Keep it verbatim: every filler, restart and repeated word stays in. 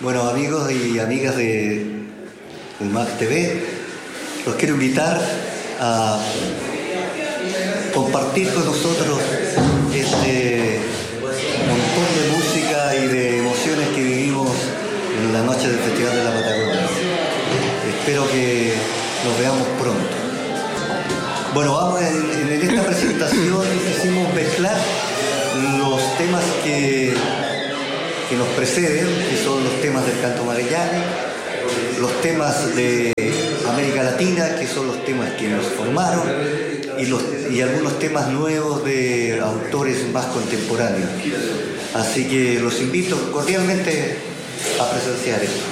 Bueno, amigos y amigas de UMAC T V, los quiero invitar a compartir con nosotros este montón de música y de emociones que vivimos en la noche del Festival de la Patagonia. Espero que nos veamos pronto. Bueno, vamos en, en esta presentación quisimos mezclar los temas que, que nos preceden, que son los temas del canto Magallanes, los temas de América Latina, que son los temas que nos formaron, y, los, y algunos temas nuevos de autores más contemporáneos. Así que los invito cordialmente a presenciar esto.